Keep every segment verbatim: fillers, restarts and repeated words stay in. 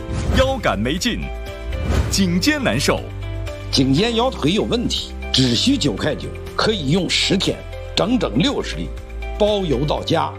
腰杆没劲，颈肩难受， 颈肩腰腿有问题，只需九块九，可以用十天，整整六十粒，包邮到家。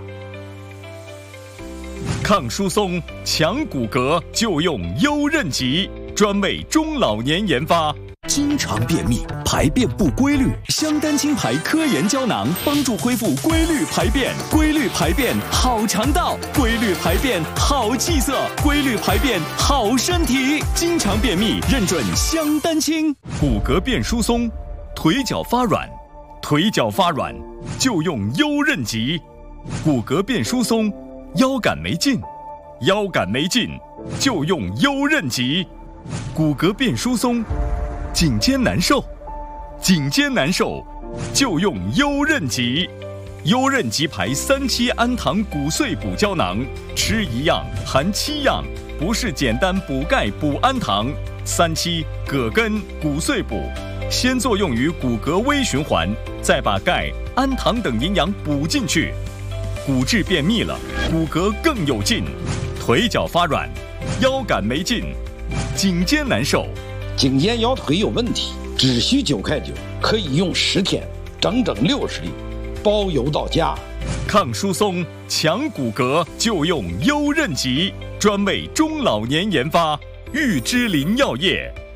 抗疏松、强骨骼就用优韧极，专为中老年研发。 经常便秘、排便不规律，香丹青牌科研胶囊帮助恢复规律排便，规律排便好肠道，规律排便好气色，规律排便好身体。经常便秘认准香丹青。 骨骼变疏松，腿脚发软，腿脚发软就用优韧极。骨骼变疏松，腰杆没劲，腰杆没劲就用优韧极。骨骼变疏松，颈肩难受，颈肩难受就用优韧极。优韧极牌三七氨糖骨碎补胶囊，吃一样含七样，不是简单补钙补氨糖。三七葛根骨碎补，先作用于骨骼微循环，再把钙、氨糖等营养补进去。骨质便秘了，骨骼更有劲，腿脚发软，腰杆没劲，颈肩难受， 颈肩腰腿有问题，只需九块九，可以用十天，整整六十粒，包邮到家。 抗疏松、强骨骼就用优韧极，专为中老年研发。玉芝林药业。